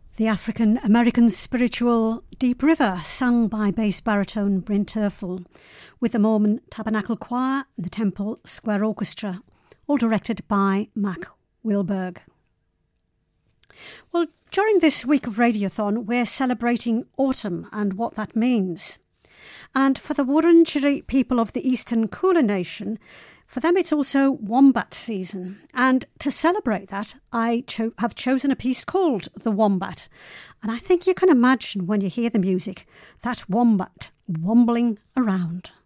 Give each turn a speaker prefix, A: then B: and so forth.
A: The African-American spiritual Deep River, sung by bass baritone Bryn Terfel, with the Mormon Tabernacle Choir and the Temple Square Orchestra, all directed by Mac Wilberg. Well, during this week of Radiothon, we're celebrating autumn and what that means. And for the Wurundjeri people of the Eastern Kulin Nation, for them it's also wombat season. And to celebrate that, I have chosen a piece called The Wombat. And I think you can imagine when you hear the music, that wombat wombling around.